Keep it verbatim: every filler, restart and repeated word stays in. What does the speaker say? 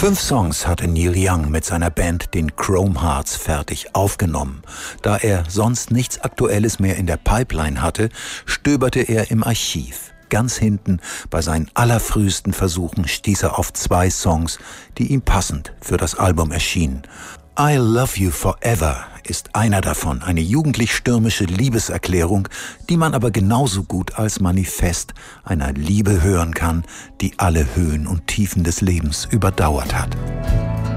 Fünf Songs hatte Neil Young mit seiner Band, den Chrome Hearts, fertig aufgenommen. Da er sonst nichts Aktuelles mehr in der Pipeline hatte, stöberte er im Archiv. Ganz hinten bei seinen allerfrühesten Versuchen stieß er auf zwei Songs, die ihm passend für das Album erschienen. I Love You Forever ist einer davon, eine jugendlich stürmische Liebeserklärung, die man aber genauso gut als Manifest einer Liebe hören kann, die alle Höhen und Tiefen des Lebens überdauert hat.